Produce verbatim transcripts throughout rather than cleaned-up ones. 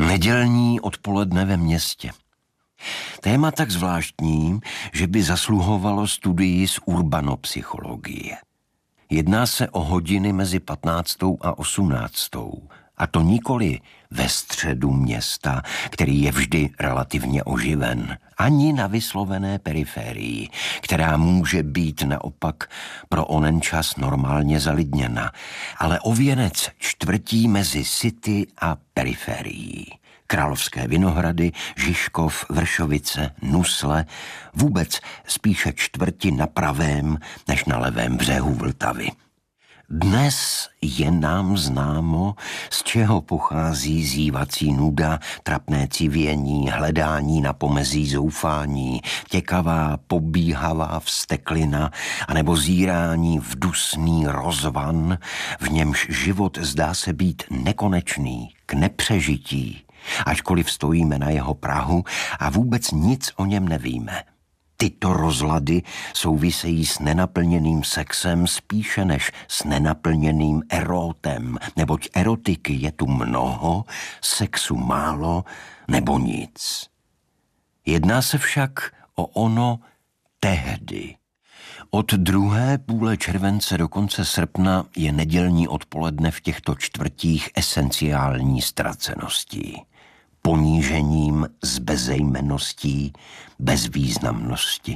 Nedělní odpoledne ve městě. Téma tak zvláštní, že by zasluhovalo studii z urbanopsychologie. Jedná se o hodiny mezi patnáctou a osmnáctou. A to nikoli ve středu města, který je vždy relativně oživen, ani na vyslovené periferii, která může být naopak pro onen čas normálně zalidněna, ale o věnec čtvrtí mezi city a periferií. Královské Vinohrady, Žižkov, Vršovice, Nusle, vůbec spíše čtvrti na pravém než na levém břehu Vltavy. Dnes je nám známo, z čeho pochází zývací nuda, trapné civění, hledání na pomezí zoufání, těkavá, pobíhavá vzteklina, anebo zírání v dusný rozvan, v němž život zdá se být nekonečný, k nepřežití, ačkoliv stojíme na jeho prahu a vůbec nic o něm nevíme. Tyto rozlady souvisejí s nenaplněným sexem spíše než s nenaplněným erotem, neboť erotiky je tu mnoho, sexu málo nebo nic. Jedná se však o ono tehdy. Od druhé půle července do konce srpna je nedělní odpoledne v těchto čtvrtích esenciální ztraceností. Ponížením, zbezejmenností, bezvýznamnosti.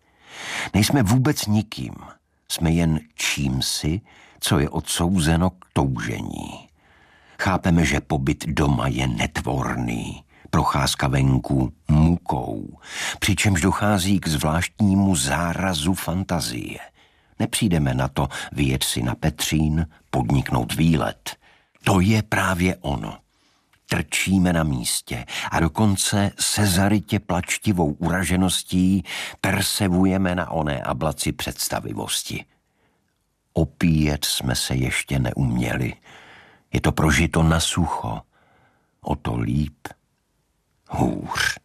Nejsme vůbec nikým, jsme jen čímsi, co je odsouzeno k toužení. Chápeme, že pobyt doma je netvorný, procházka venku mukou, přičemž dochází k zvláštnímu zárazu fantazie. Nepřijdeme na to vyjet si na Petřín, podniknout výlet. To je právě ono. Trčíme na místě a dokonce se zarytě plačtivou uražeností persevujeme na oné ablaci představivosti. Opíjet jsme se ještě neuměli. Je to prožito na sucho. O to líp, hůř.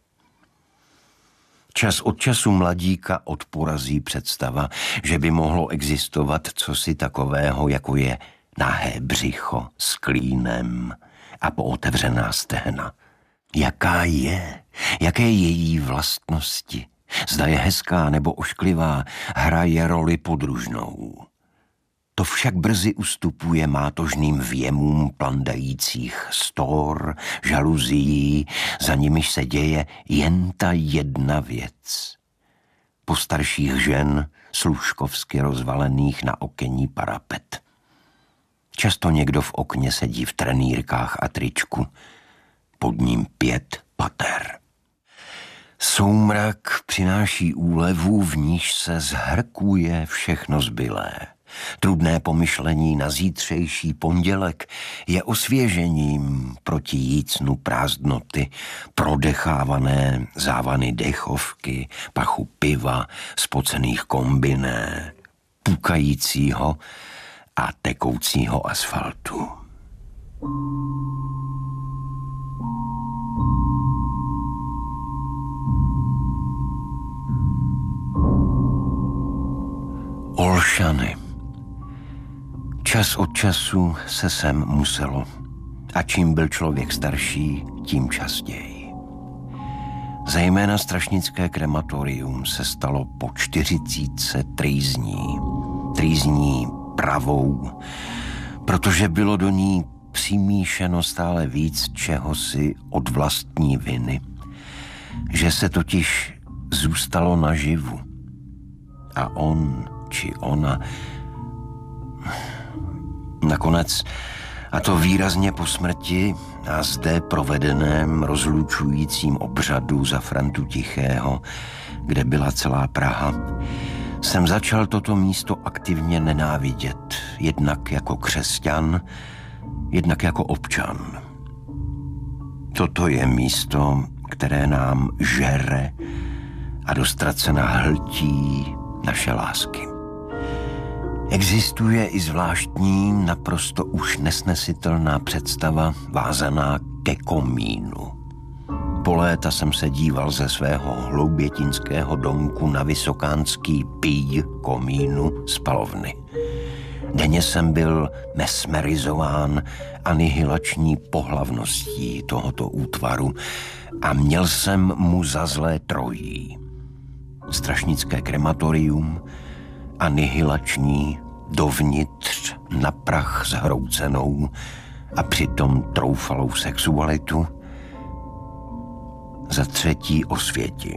Čas od času mladíka odporazí představa, že by mohlo existovat cosi takového, jako je nahé břicho s klínem a pootevřená stehna. Jaká je? Jaké její vlastnosti? Zda je hezká nebo ošklivá, hraje roli podružnou. To však brzy ustupuje mátožným věmům plandajících stor, žaluzií, za nimiž se děje jen ta jedna věc. Postarších žen, služkovsky rozvalených na okenní parapet. Často někdo v okně sedí v trenýrkách a tričku, pod ním pět pater. Soumrak přináší úlevu, v níž se zhrkuje všechno zbylé. Trudné pomyšlení na zítřejší pondělek je osvěžením proti jícnu prázdnoty, prodechávané závany dechovky, pachu piva, spocených kombiné, pukajícího a tekoucího asfaltu. Olšany. Čas od času se sem muselo. A čím byl člověk starší, tím častěji. Zejména strašnické krematorium se stalo po čtyřicítce trýzní. Trýzní pravou, protože bylo do ní přimíšeno stále víc čehosi od vlastní viny, že se totiž zůstalo naživu. A on či ona nakonec, a to výrazně po smrti a zde provedeném rozlučujícím obřadu za Frantu Tichého, kde byla celá Praha, jsem začal toto místo aktivně nenávidět, jednak jako křesťan, jednak jako občan. Toto je místo, které nám žere a do ztracena hltí naše lásky. Existuje i zvláštní, naprosto už nesnesitelná představa vázaná ke komínu. Po léta jsem se díval ze svého hloubětinského domku na vysokánský píj komínu spalovny. Denně jsem byl mesmerizován anihilační pohlavností tohoto útvaru a měl jsem mu za zlé trojí. Strašnické krematorium, anihilační, dovnitř na prach zhroucenou a přitom troufalou sexualitu. Za třetí osvěti.